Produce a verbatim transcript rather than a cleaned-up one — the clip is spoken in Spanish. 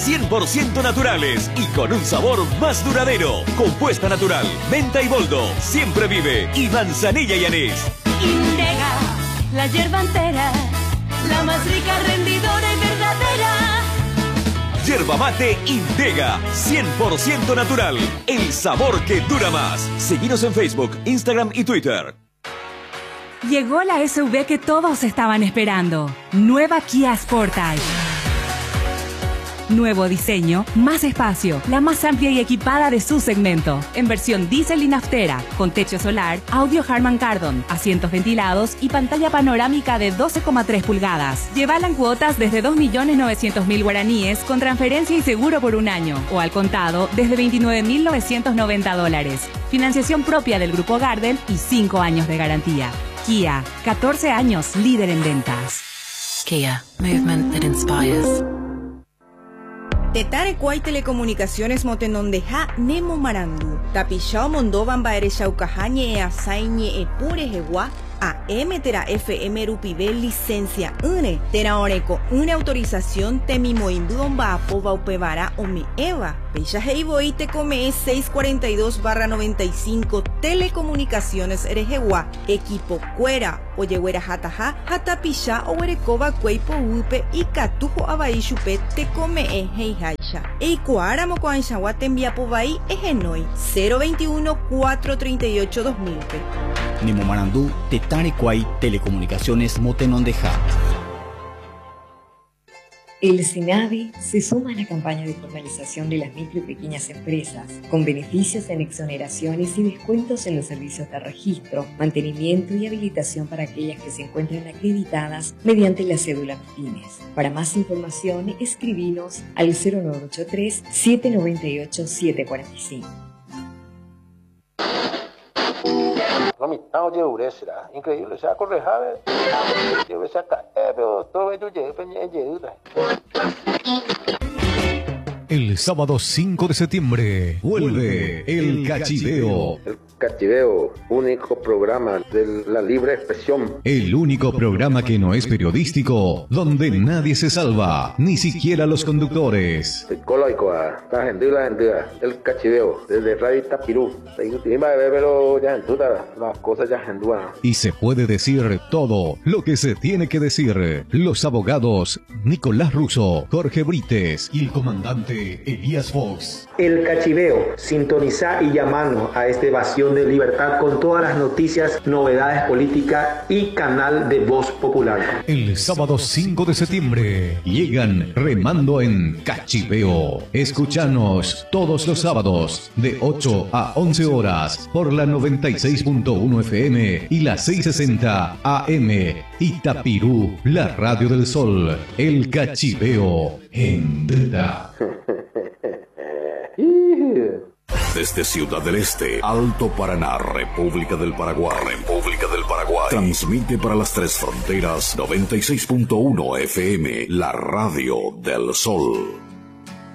cien por ciento naturales y con un sabor más duradero. Compuesta natural, menta y boldo, siempre vive y manzanilla y anís. Indega, la yerba entera, la más rica, rendidora y verdadera. Yerba mate Indega, cien por ciento natural, el sabor que dura más. Seguinos en Facebook, Instagram y Twitter. Llegó la S U V que todos estaban esperando. Nueva Kia Sportage. Nuevo diseño, más espacio, la más amplia y equipada de su segmento. En versión diésel y naftera, con techo solar, audio Harman Kardon, asientos ventilados y pantalla panorámica de doce coma tres pulgadas. Llévala en cuotas desde dos millones novecientos mil guaraníes con transferencia y seguro por un año. O al contado desde veintinueve mil novecientos noventa dólares. Financiación propia del Grupo Gardel y cinco años de garantía. Kia, catorce años líder en ventas. Kia, movement that inspires. Tetare Kuai Telecomunicaciones Motenondeja Nemo Marandu. Tapishao Mondovan Baere Shaukahañe e Asaiñe e Pure Hewa. A M Tera F M Rupide licencia une. Tera Oreco una autorización Temimoimbuon Baapova Upevara Omi Eva. Pecha Heiboi te come seiscientos cuarenta y dos barra noventa y cinco Telecomunicaciones Erejewa. Equipo Cuera. Oyehuera Hataja. Hatapisha Owerekova Cueipo Upe y Catujo Abaishupe te come e Heihacha. Eikuara Mocoanchawa te envía Povai Egenoi. cero veintiuno cuatrocientos treinta y ocho dos mil. Nemo Marandú, Tetare Kuai Telecomunicaciones Motenondeja. El SENAVI se suma a la campaña de formalización de las micro y pequeñas empresas, con beneficios en exoneraciones y descuentos en los servicios de registro, mantenimiento y habilitación para aquellas que se encuentran acreditadas mediante la cédula MIPYMES. Para más información, escribinos al cero nueve ocho tres, siete nueve ocho, siete cuatro cinco. No me estaba yo uresa, increíble, se ha correjado, yo se acá, pero todo ello llega, El sábado cinco de septiembre vuelve El Cachiveo. El Cachiveo, único programa de la libre expresión. El único programa que no es periodístico, donde nadie se salva, ni siquiera los conductores. Psicológico, la gente la gente, El Cachiveo, desde Radio Itapirú. Las cosas ya hendúan. Y se puede decir todo lo que se tiene que decir. Los abogados Nicolás Russo, Jorge Brites y el comandante Elías Fox. El Cachiveo, sintoniza y llamarnos a esta evasión de libertad con todas las noticias, novedades políticas y canal de Voz Popular. El sábado cinco de septiembre llegan remando en Cachiveo. Escuchanos todos los sábados de ocho a once horas por la noventa y seis punto uno F M y la seiscientos sesenta A M. Itapirú, la radio del sol. El Cachiveo en Deta. Desde Ciudad del Este, Alto Paraná, República del Paraguay, República del Paraguay, transmite para las tres fronteras noventa y seis punto uno F M, la radio del sol.